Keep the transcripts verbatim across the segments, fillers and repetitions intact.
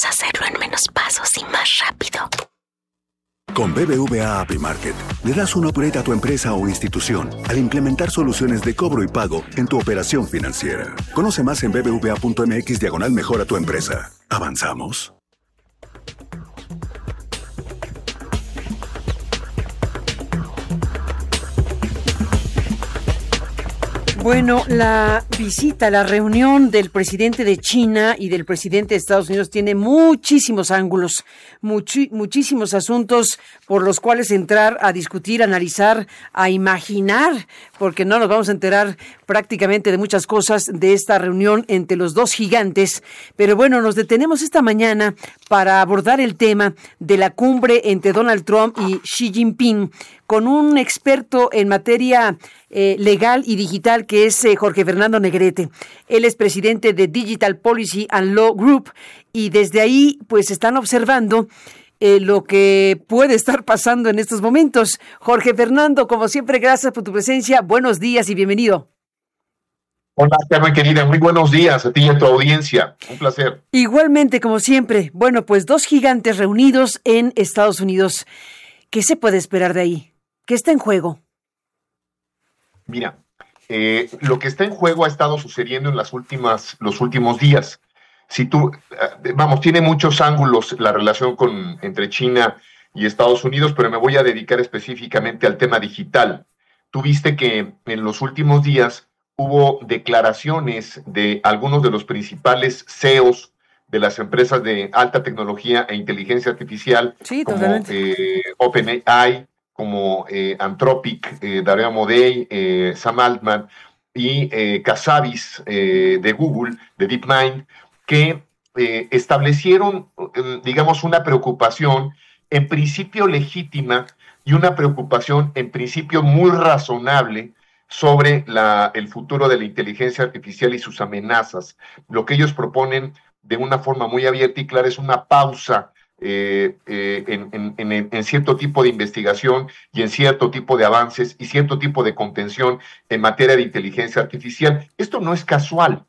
Puedes hacerlo en menos pasos y más rápido. Con B B V A A P I Market, le das un upgrade a tu empresa o institución al implementar soluciones de cobro y pago en tu operación financiera. Conoce más en bbva.mx diagonal mejora tu empresa. ¿Avanzamos? Bueno, la visita, la reunión del presidente de China y del presidente de Estados Unidos tiene muchísimos ángulos, muchi- muchísimos asuntos por los cuales entrar a discutir, a analizar, a imaginar, porque no nos vamos a enterar prácticamente de muchas cosas de esta reunión entre los dos gigantes. Pero bueno, nos detenemos esta mañana para abordar el tema de la cumbre entre Donald Trump y Xi Jinping con un experto en materia eh, legal y digital que es eh, Jorge Fernando Negrete. Él es presidente de Digital Policy and Law Group y desde ahí pues están observando eh, lo que puede estar pasando en estos momentos. Jorge Fernando, como siempre, gracias por tu presencia. Buenos días y bienvenido. Hola, Carmen querida, muy buenos días a ti y a tu audiencia. Un placer. Igualmente, como siempre. Bueno, pues dos gigantes reunidos en Estados Unidos. ¿Qué se puede esperar de ahí? ¿Qué está en juego? Mira, eh, lo que está en juego ha estado sucediendo en las últimas, los últimos días. Si tú, eh, vamos, tiene muchos ángulos la relación con, entre China y Estados Unidos, pero me voy a dedicar específicamente al tema digital. Tú viste que en los últimos días hubo declaraciones de algunos de los principales C E Os de las empresas de alta tecnología e inteligencia artificial, sí, como eh, OpenAI, como eh, Anthropic, eh, Dario Amodei, eh, Sam Altman y eh, Kasavis eh, de Google, de DeepMind, que eh, establecieron, eh, digamos, una preocupación en principio legítima y una preocupación en principio muy razonable sobre la, el futuro de la inteligencia artificial y sus amenazas. Lo que ellos proponen de una forma muy abierta y clara es una pausa Eh, eh, en, en, en, en cierto tipo de investigación y en cierto tipo de avances y cierto tipo de contención en materia de inteligencia artificial. Esto no es casual.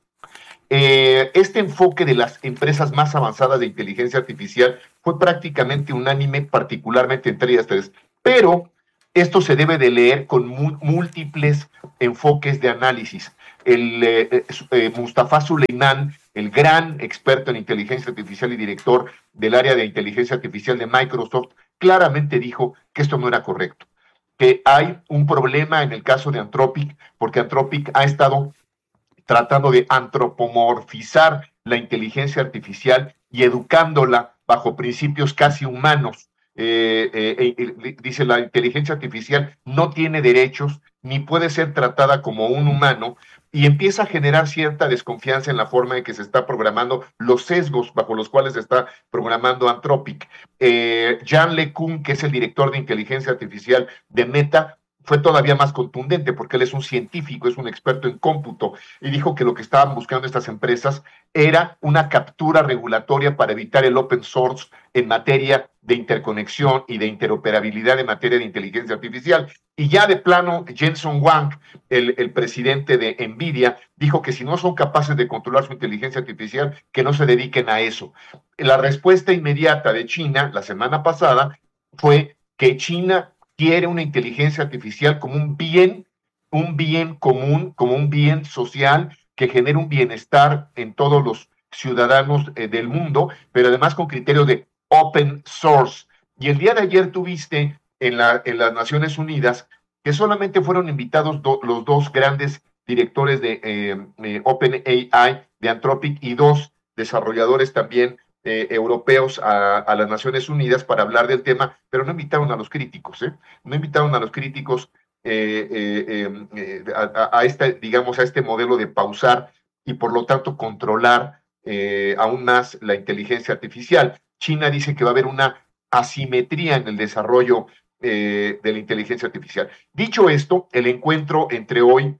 Eh, este enfoque de las empresas más avanzadas de inteligencia artificial fue prácticamente unánime, particularmente entre ellas tres, pero esto se debe de leer con mu- múltiples enfoques de análisis. El eh, eh, Mustafa Suleyman, el gran experto en inteligencia artificial y director del área de inteligencia artificial de Microsoft, claramente dijo que esto no era correcto, que hay un problema en el caso de Anthropic, porque Anthropic ha estado tratando de antropomorfizar la inteligencia artificial y educándola bajo principios casi humanos. Eh, eh, eh, dice, la inteligencia artificial no tiene derechos ni puede ser tratada como un humano, y empieza a generar cierta desconfianza en la forma en que se está programando, los sesgos bajo los cuales se está programando Anthropic. Eh, Jan LeCun, que es el director de inteligencia artificial de Meta, fue todavía más contundente porque él es un científico, es un experto en cómputo, y dijo que lo que estaban buscando estas empresas era una captura regulatoria para evitar el open source en materia de interconexión y de interoperabilidad en materia de inteligencia artificial. Y ya de plano, Jensen Huang, el, el presidente de NVIDIA, dijo que si no son capaces de controlar su inteligencia artificial, que no se dediquen a eso. La respuesta inmediata de China la semana pasada fue que China quiere una inteligencia artificial como un bien, un bien común, como un bien social que genere un bienestar en todos los ciudadanos eh, del mundo, pero además con criterios de open source. Y el día de ayer tuviste en, la, en las Naciones Unidas que solamente fueron invitados do, los dos grandes directores de eh, eh, OpenAI, de Anthropic, y dos desarrolladores también Eh, europeos a, a las Naciones Unidas para hablar del tema, pero no invitaron a los críticos, ¿eh? No invitaron a los críticos eh, eh, eh, a, a este, digamos, a este modelo de pausar y por lo tanto controlar eh, aún más la inteligencia artificial. China dice que va a haber una asimetría en el desarrollo eh, de la inteligencia artificial. Dicho esto, el encuentro entre hoy,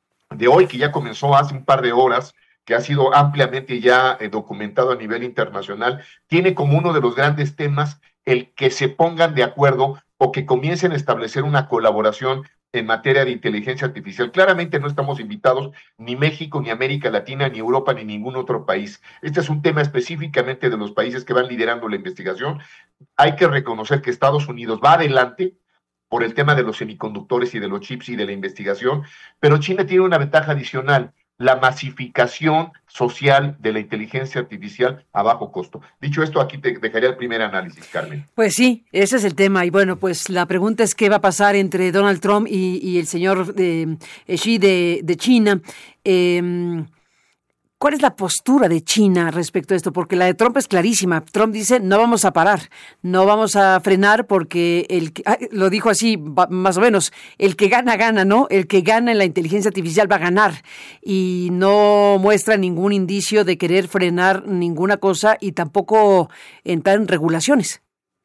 de hoy, que ya comenzó hace un par de horas, que ha sido ampliamente ya eh, documentado a nivel internacional, tiene como uno de los grandes temas el que se pongan de acuerdo o que comiencen a establecer una colaboración en materia de inteligencia artificial. Claramente no estamos invitados ni México, ni América Latina, ni Europa, ni ningún otro país. Este es un tema específicamente de los países que van liderando la investigación. Hay que reconocer que Estados Unidos va adelante por el tema de los semiconductores y de los chips y de la investigación, pero China tiene una ventaja adicional, la masificación social de la inteligencia artificial a bajo costo. Dicho esto, aquí te dejaría el primer análisis, Carmen. Pues sí, ese es el tema. Y bueno, pues la pregunta es qué va a pasar entre Donald Trump y, y el señor eh, Xi de, de China. Eh, ¿Cuál es la postura de China respecto a esto? Porque la de Trump es clarísima. Trump dice, no vamos a parar, no vamos a frenar porque, el ah, lo dijo así, más o menos, el que gana, gana, ¿no? El que gana en la inteligencia artificial va a ganar. Y no muestra ningún indicio de querer frenar ninguna cosa y tampoco entrar en regulaciones.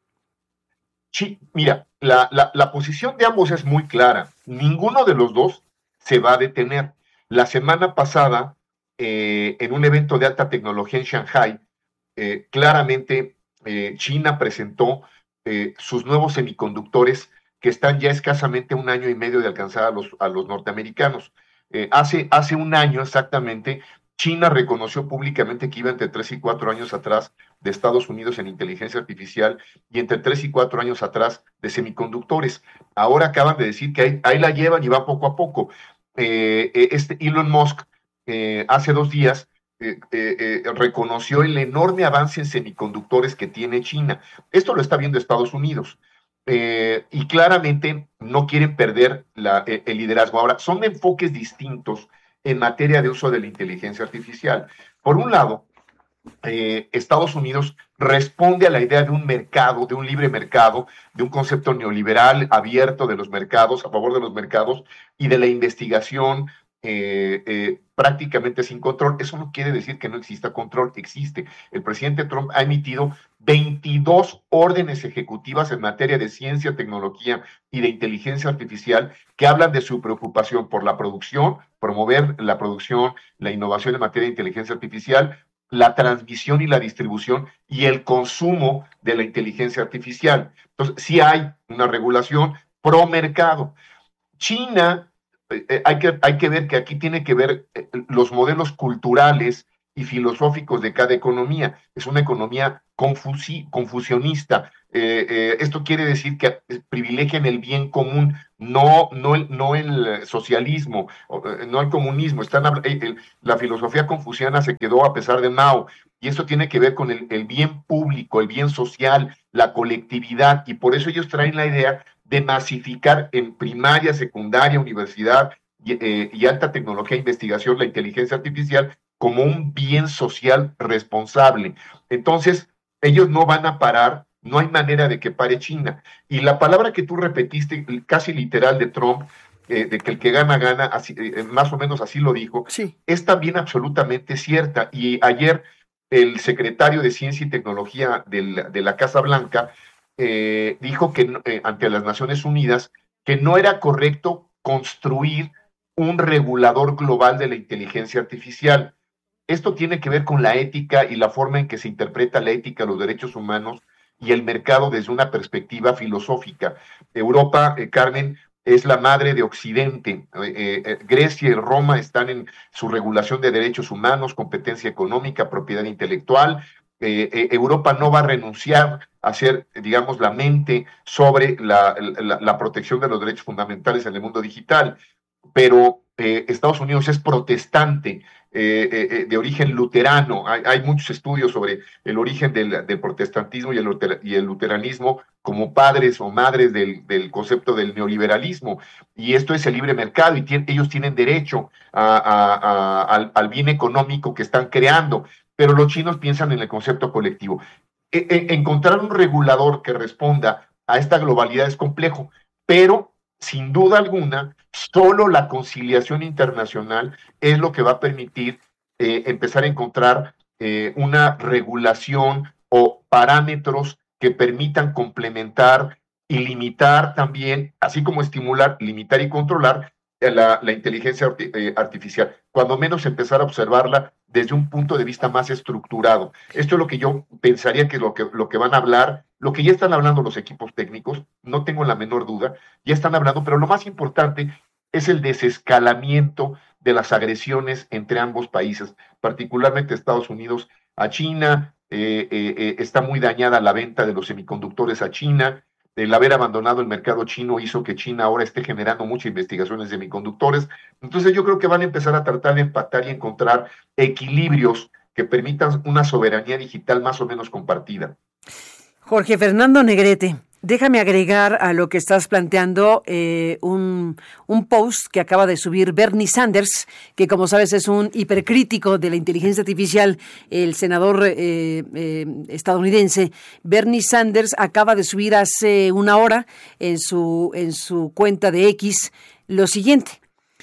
Sí, mira, la, la, la posición de ambos es muy clara. Ninguno de los dos se va a detener. La semana pasada, Eh, en un evento de alta tecnología en Shanghai, eh, claramente eh, China presentó eh, sus nuevos semiconductores que están ya escasamente un año y medio de alcanzar a los, a los norteamericanos. Eh, hace, hace un año exactamente, China reconoció públicamente que iba entre tres y cuatro años atrás de Estados Unidos en inteligencia artificial y entre tres y cuatro años atrás de semiconductores. Ahora acaban de decir que ahí, ahí la llevan y va poco a poco. Eh, este Elon Musk Eh, hace dos días eh, eh, eh, reconoció el enorme avance en semiconductores que tiene China. Esto lo está viendo Estados Unidos eh, y claramente no quieren perder la, el, el liderazgo. Ahora, son enfoques distintos en materia de uso de la inteligencia artificial. Por un lado, eh, Estados Unidos responde a la idea de un mercado, de un libre mercado, de un concepto neoliberal abierto de los mercados, a favor de los mercados y de la investigación Eh, eh, prácticamente sin control. Eso no quiere decir que no exista control, existe. El presidente Trump ha emitido veintidós órdenes ejecutivas en materia de ciencia, tecnología y de inteligencia artificial que hablan de su preocupación por la producción, promover la producción, la innovación en materia de inteligencia artificial, la transmisión y la distribución y el consumo de la inteligencia artificial. Entonces, sí hay una regulación pro mercado. China Eh, hay, que, hay que ver que aquí tiene que ver eh, los modelos culturales y filosóficos de cada economía. Es una economía confusi, confusionista. Eh, eh, esto quiere decir que privilegian el bien común, no, no, el, no el socialismo, no el comunismo. Están, el, la filosofía confuciana se quedó a pesar de Mao, y esto tiene que ver con el, el bien público, el bien social, la colectividad, y por eso ellos traen la idea de masificar en primaria, secundaria, universidad y, eh, y alta tecnología e investigación la inteligencia artificial como un bien social responsable. Entonces, ellos no van a parar, no hay manera de que pare China. Y la palabra que tú repetiste, casi literal de Trump, eh, de que el que gana, gana, así, eh, más o menos así lo dijo, sí, es también absolutamente cierta. Y ayer el secretario de Ciencia y Tecnología del, de la Casa Blanca Eh, dijo que eh, ante las Naciones Unidas que no era correcto construir un regulador global de la inteligencia artificial. Esto tiene que ver con la ética y la forma en que se interpreta la ética, los derechos humanos y el mercado desde una perspectiva filosófica. Europa, eh, Carmen, es la madre de Occidente. Eh, eh, Grecia y Roma están en su regulación de derechos humanos, competencia económica, propiedad intelectual. Eh, eh, Europa no va a renunciar a ser, digamos, la mente sobre la, la, la protección de los derechos fundamentales en el mundo digital, pero eh, Estados Unidos es protestante, eh, eh, de origen luterano. Hay, hay muchos estudios sobre el origen del, del protestantismo y el, y el luteranismo como padres o madres del, del concepto del neoliberalismo, y esto es el libre mercado, y tiene, ellos tienen derecho a, a, a, al, al bien económico que están creando, pero los chinos piensan en el concepto colectivo. E, e, encontrar un regulador que responda a esta globalidad es complejo, pero sin duda alguna, solo la conciliación internacional es lo que va a permitir eh, empezar a encontrar eh, una regulación o parámetros que permitan complementar y limitar también, así como estimular, limitar y controlar la, la inteligencia arti- eh, artificial, cuando menos empezar a observarla desde un punto de vista más estructurado. Esto es lo que yo pensaría que es lo que, lo que van a hablar Lo que ya están hablando los equipos técnicos, no tengo la menor duda, ya están hablando, pero lo más importante es el desescalamiento de las agresiones entre ambos países, particularmente Estados Unidos a China. eh, eh, eh, está muy dañada la venta de los semiconductores a China. El haber abandonado el mercado chino hizo que China ahora esté generando muchas investigaciones de semiconductores. Entonces yo creo que van a empezar a tratar de empatar y encontrar equilibrios que permitan una soberanía digital más o menos compartida. Jorge Fernando Negrete, déjame agregar a lo que estás planteando eh, un, un post que acaba de subir Bernie Sanders, que como sabes es un hipercrítico de la inteligencia artificial, el senador eh, eh, estadounidense. Bernie Sanders acaba de subir hace una hora en su, en su cuenta de X lo siguiente: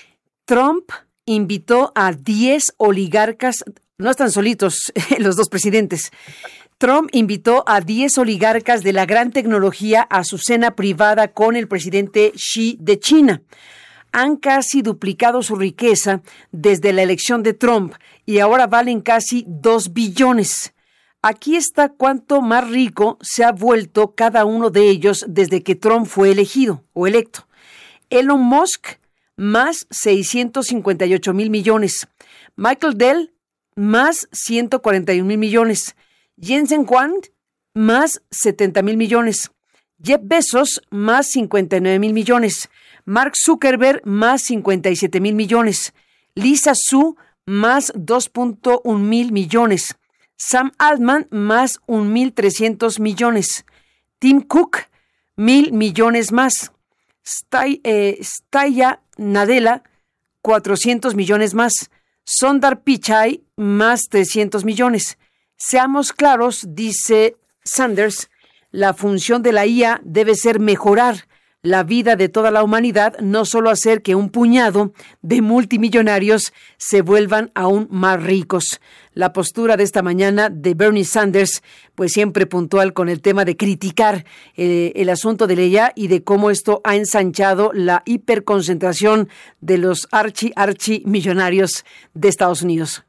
Trump invitó a diez oligarcas, no están solitos los dos presidentes. Trump invitó a diez oligarcas de la gran tecnología a su cena privada con el presidente Xi de China. Han casi duplicado su riqueza desde la elección de Trump y ahora valen casi dos billones. Aquí está cuánto más rico se ha vuelto cada uno de ellos desde que Trump fue elegido o electo. Elon Musk, más seiscientos cincuenta y ocho mil millones. Michael Dell, más ciento cuarenta y un mil millones. Jensen Huang, más setenta mil millones. Jeff Bezos, más cincuenta y nueve mil millones. Mark Zuckerberg, más cincuenta y siete mil millones. Lisa Su, más dos punto uno mil millones. Sam Altman, más un mil trescientos millones. Tim Cook, mil millones más. Stay, eh, Satya Nadella, cuatrocientos millones más. Sundar Pichai, más trescientos millones. Seamos claros, dice Sanders, la función de la I A debe ser mejorar la vida de toda la humanidad, no solo hacer que un puñado de multimillonarios se vuelvan aún más ricos. La postura de esta mañana de Bernie Sanders, pues siempre puntual con el tema de criticar eh, el asunto de la I A y de cómo esto ha ensanchado la hiperconcentración de los archi, archi millonarios de Estados Unidos.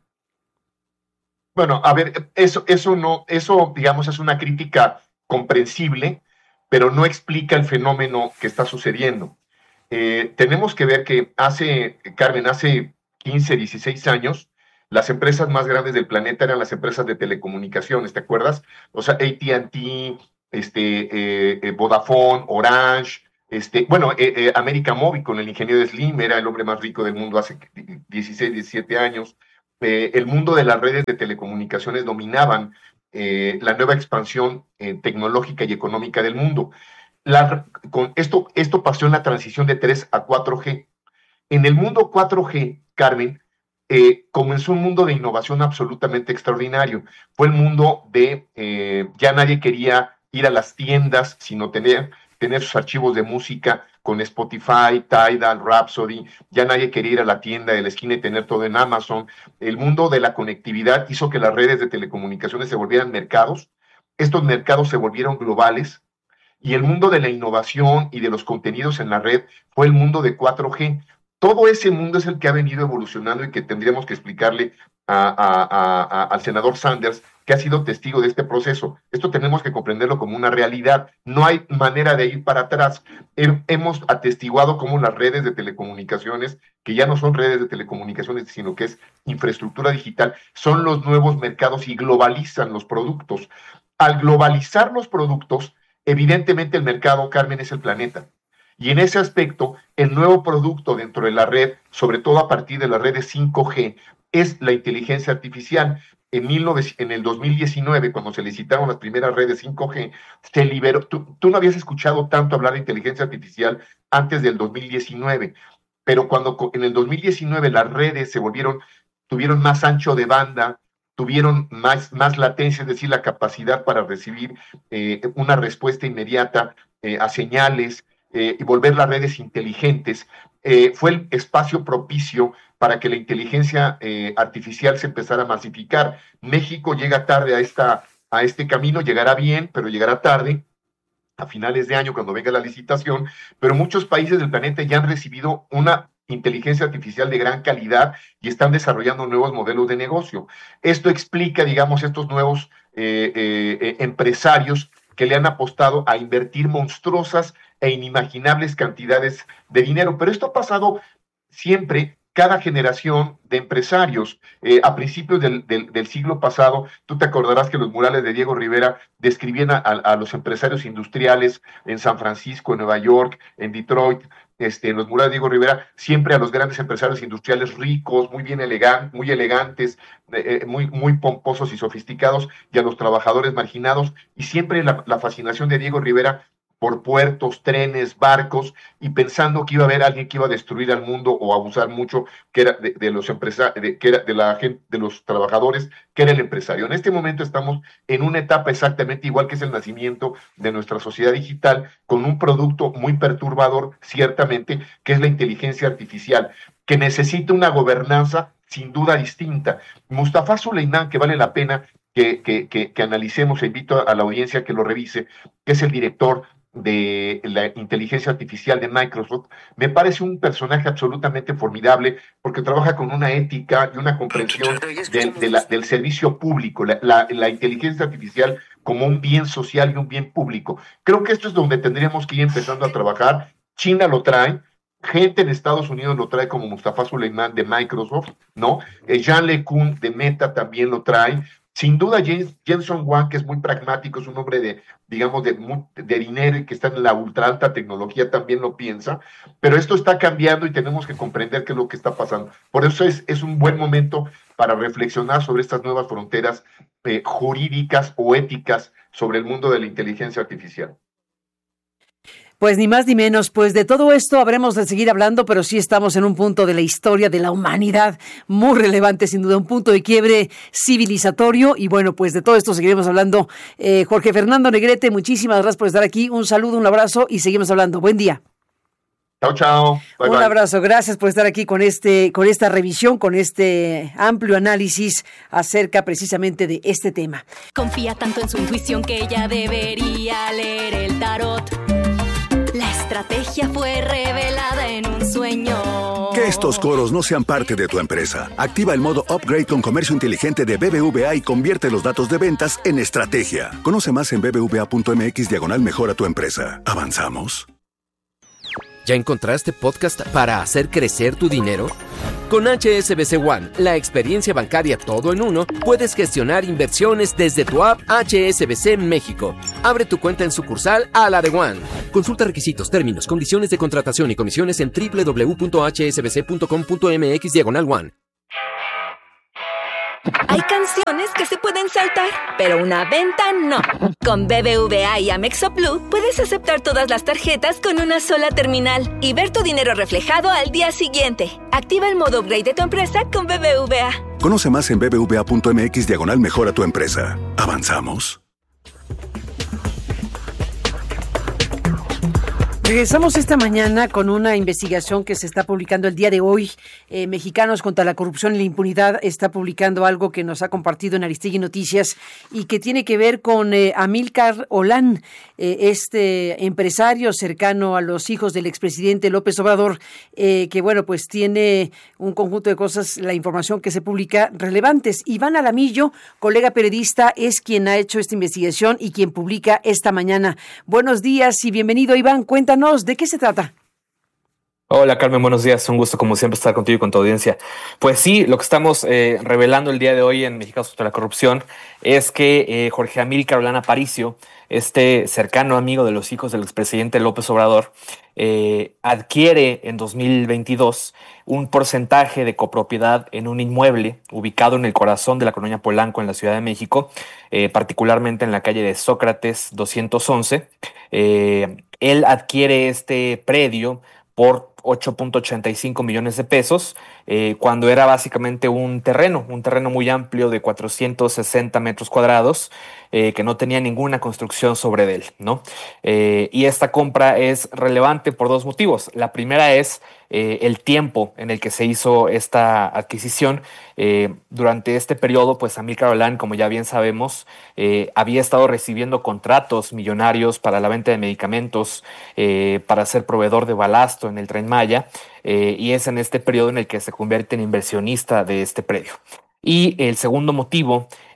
Bueno, a ver, eso, eso no, eso, digamos, es una crítica comprensible, pero no explica el fenómeno que está sucediendo. Eh, tenemos que ver que hace, Carmen, hace quince, dieciséis años, las empresas más grandes del planeta eran las empresas de telecomunicaciones, ¿te acuerdas? O sea, A T and T, este, eh, eh, Vodafone, Orange, este, bueno, eh, eh, América Móvil con el ingeniero Slim, era el hombre más rico del mundo hace dieciséis, diecisiete años. Eh, el mundo de las redes de telecomunicaciones dominaban eh, la nueva expansión eh, tecnológica y económica del mundo. La, con esto, esto pasó en la transición de tres a cuatro G. En el mundo cuatro G, Carmen, eh, comenzó un mundo de innovación absolutamente extraordinario. Fue el mundo de, eh, ya nadie quería ir a las tiendas, sino tener, tener sus archivos de música con Spotify, Tidal, Rhapsody. Ya nadie quería ir a la tienda de la esquina y tener todo en Amazon. El mundo de la conectividad hizo que las redes de telecomunicaciones se volvieran mercados. Estos mercados se volvieron globales. Y el mundo de la innovación y de los contenidos en la red fue el mundo de cuatro G. Todo ese mundo es el que ha venido evolucionando y que tendríamos que explicarle a, a, a, a, al senador Sanders, que ha sido testigo de este proceso. Esto tenemos que comprenderlo como una realidad. No hay manera de ir para atrás. He, hemos atestiguado cómo las redes de telecomunicaciones, que ya no son redes de telecomunicaciones, sino que es infraestructura digital, son los nuevos mercados y globalizan los productos. Al globalizar los productos, evidentemente el mercado, Carmen, es el planeta. Y en ese aspecto, el nuevo producto dentro de la red, sobre todo a partir de las redes cinco G, es la inteligencia artificial. En, en el dos mil diecinueve, cuando se licitaron las primeras redes cinco G, se liberó. Tú, tú no habías escuchado tanto hablar de inteligencia artificial antes del dos mil diecinueve, pero cuando en el dos mil diecinueve las redes se volvieron, tuvieron más ancho de banda, tuvieron más, más latencia, es decir, la capacidad para recibir eh, una respuesta inmediata eh, a señales eh, y volver las redes inteligentes, eh, fue el espacio propicio para que la inteligencia eh, artificial se empezara a masificar. México llega tarde a, esta, a este camino, llegará bien, pero llegará tarde, a finales de año, cuando venga la licitación, pero muchos países del planeta ya han recibido una inteligencia artificial de gran calidad y están desarrollando nuevos modelos de negocio. Esto explica, digamos, estos nuevos eh, eh, empresarios que le han apostado a invertir monstruosas e inimaginables cantidades de dinero. Pero esto ha pasado siempre, cada generación de empresarios. Eh, a principios del, del, del siglo pasado, tú te acordarás que los murales de Diego Rivera describían a, a, a los empresarios industriales en San Francisco, en Nueva York, en Detroit, este, en los murales de Diego Rivera, siempre a los grandes empresarios industriales ricos, muy bien elegantes, muy elegantes, eh, muy, muy pomposos y sofisticados, y a los trabajadores marginados, y siempre la, la fascinación de Diego Rivera por puertos, trenes, barcos, y pensando que iba a haber alguien que iba a destruir al mundo o abusar mucho, que era de, de los empresarios, de, que era de la gente, de los trabajadores, que era el empresario. En este momento estamos en una etapa exactamente igual, que es el nacimiento de nuestra sociedad digital, con un producto muy perturbador, ciertamente, que es la inteligencia artificial, que necesita una gobernanza sin duda distinta. Mustafa Suleyman, que vale la pena que, que, que, que analicemos, e invito a la audiencia que lo revise, que es el director de la inteligencia artificial de Microsoft, me parece un personaje absolutamente formidable, porque trabaja con una ética y una comprensión de, de la, del servicio público, la, la, la inteligencia artificial como un bien social y un bien público. Creo que esto es donde tendríamos que ir empezando a trabajar. China lo trae, gente en Estados Unidos lo trae, como Mustafa Suleyman de Microsoft, ¿no? Eh, Jean LeCun de Meta también lo trae. Sin duda, James, Jensen Huang, que es muy pragmático, es un hombre de, digamos, de, de dinero y que está en la ultra alta tecnología, también lo piensa, pero esto está cambiando y tenemos que comprender qué es lo que está pasando. Por eso es, es un buen momento para reflexionar sobre estas nuevas fronteras eh, jurídicas o éticas sobre el mundo de la inteligencia artificial. Pues ni más ni menos, pues de todo esto habremos de seguir hablando, pero sí estamos en un punto de la historia de la humanidad muy relevante, sin duda, un punto de quiebre civilizatorio, y bueno, pues de todo esto seguiremos hablando. Eh, Jorge Fernando Negrete, muchísimas gracias por estar aquí, un saludo, un abrazo y seguimos hablando. Buen día. Chao, chao. Bye, un bye. abrazo, gracias por estar aquí con este, con esta revisión, con este amplio análisis acerca precisamente de este tema. Confía tanto en su intuición que ella debería leer el tarot. La estrategia fue revelada en un sueño. Que estos coros no sean parte de tu empresa. Activa el modo Upgrade con comercio inteligente de B B V A y convierte los datos de ventas en estrategia. Conoce más en bbva.mx diagonal mejora tu empresa. ¿Avanzamos? ¿Ya encontraste podcast para hacer crecer tu dinero? Con H S B C One, la experiencia bancaria todo en uno, puedes gestionar inversiones desde tu app H S B C México. Abre tu cuenta en sucursal a la de One. Consulta requisitos, términos, condiciones de contratación y comisiones en doble u doble u doble u punto h s b c punto com punto m x diagonal one. Hay canciones que se pueden saltar, pero una venta no. Con B B V A y Amex Blue puedes aceptar todas las tarjetas con una sola terminal y ver tu dinero reflejado al día siguiente. Activa el modo upgrade de tu empresa con B B V A. Conoce más en bbva.mx diagonal mejora tu empresa. ¿Avanzamos? Regresamos esta mañana con una investigación que se está publicando el día de hoy. Eh, Mexicanos contra la Corrupción y la Impunidad está publicando algo que nos ha compartido en Aristegui Noticias y que tiene que ver con eh, Amílcar Olán, eh, este empresario cercano a los hijos del expresidente López Obrador, eh, que bueno, pues tiene un conjunto de cosas, la información que se publica, relevantes. Iván Alamillo, colega periodista, es quien ha hecho esta investigación y quien publica esta mañana. Buenos días y bienvenido, Iván. Cuéntanos, ¿de qué se trata? Hola Carmen, buenos días, un gusto como siempre estar contigo y con tu audiencia. Pues sí, lo que estamos eh, revelando el día de hoy en Mexicanos contra la Corrupción es que eh, Jorge Amílcar Olán Aparicio, este cercano amigo de los hijos del expresidente López Obrador, eh, adquiere en dos mil veintidós un porcentaje de copropiedad en un inmueble ubicado en el corazón de la colonia Polanco en la Ciudad de México, eh, particularmente en la calle de Sócrates doscientos once. Eh, él adquiere este predio por ocho punto ochenta y cinco millones de pesos, eh, cuando era básicamente un terreno, un terreno muy amplio de cuatrocientos sesenta metros cuadrados, eh, que no tenía ninguna construcción sobre él, ¿no? Eh, y esta compra es relevante por dos motivos. La primera es eh, el tiempo en el que se hizo esta adquisición. Eh, durante este periodo, pues Amílcar Olán, como ya bien sabemos, eh, había estado recibiendo contratos millonarios para la venta de medicamentos, eh, para ser proveedor de balasto en el Tren Maya, eh, y es en este periodo en el que se convierte en inversionista de este predio. Y el segundo motivo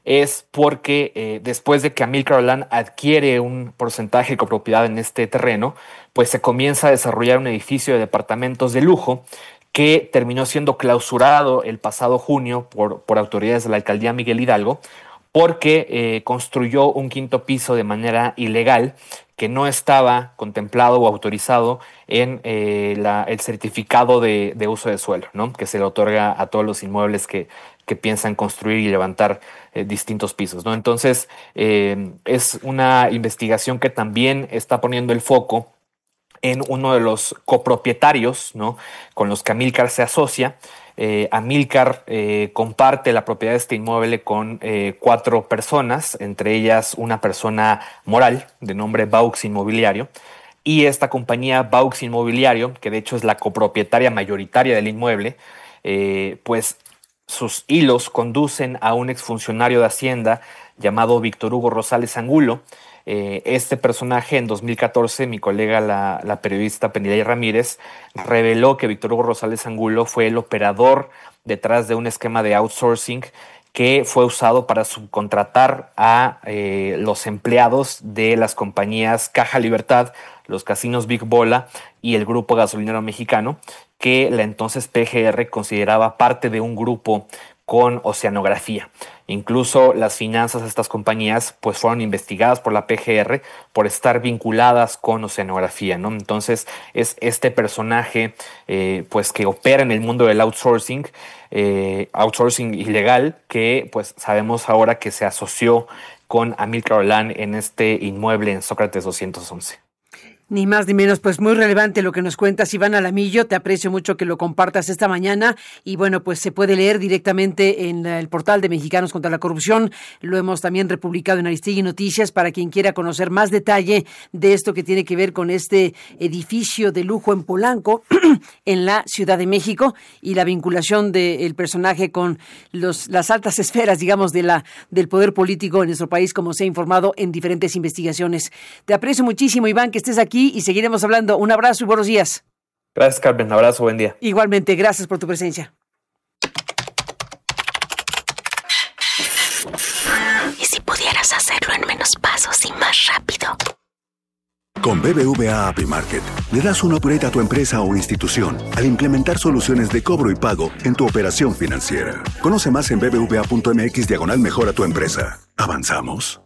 es porque eh, después de que Amílcar Olan adquiere un porcentaje de copropiedad en este terreno, pues se comienza a desarrollar un edificio de departamentos de lujo que terminó siendo clausurado el pasado junio por, por autoridades de la alcaldía Miguel Hidalgo, porque eh, construyó un quinto piso de manera ilegal que no estaba contemplado o autorizado en eh, la, el certificado de, de uso de suelo, ¿no? Que se le otorga a todos los inmuebles que, que piensan construir y levantar eh, distintos pisos, ¿no? Entonces, eh, es una investigación que también está poniendo el foco en uno de los copropietarios, ¿no? Con los que Amílcar se asocia. Eh, Amílcar eh, comparte la propiedad de este inmueble con eh, cuatro personas, entre ellas una persona moral de nombre Baux Inmobiliario, y esta compañía Baux Inmobiliario, que de hecho es la copropietaria mayoritaria del inmueble, eh, pues sus hilos conducen a un exfuncionario de Hacienda llamado Víctor Hugo Rosales Angulo. Eh, este personaje en dos mil catorce, mi colega la, la periodista Penilei Ramírez reveló que Víctor Hugo Rosales Angulo fue el operador detrás de un esquema de outsourcing que fue usado para subcontratar a eh, los empleados de las compañías Caja Libertad, los casinos Big Bola y el Grupo Gasolinero Mexicano, que la entonces P G R consideraba parte de un grupo con oceanografía. Incluso las finanzas de estas compañías pues fueron investigadas por la P G R por estar vinculadas con oceanografía, ¿no? Entonces es este personaje eh, pues que opera en el mundo del outsourcing, eh, outsourcing ilegal, que pues sabemos ahora que se asoció con Amílcar Olan en este inmueble en Sócrates doscientos once. Ni más ni menos, pues muy relevante lo que nos cuentas, Iván Alamillo. Te aprecio mucho que lo compartas esta mañana y bueno, pues se puede leer directamente en el portal de Mexicanos contra la Corrupción. Lo hemos también republicado en Aristegui Noticias para quien quiera conocer más detalle de esto que tiene que ver con este edificio de lujo en Polanco, en la Ciudad de México, y la vinculación del personaje con los, las altas esferas, digamos, de la del poder político en nuestro país, como se ha informado en diferentes investigaciones. Te aprecio muchísimo, Iván, que estés aquí y seguiremos hablando. Un abrazo y buenos días. Gracias, Carmen. Un abrazo, buen día. Igualmente, gracias por tu presencia. ¿Y si pudieras hacerlo en menos pasos y más rápido? Con B B V A Api Market, le das un upgrade a tu empresa o institución al implementar soluciones de cobro y pago en tu operación financiera. Conoce más en bbva.mx diagonal mejora tu empresa. ¿Avanzamos?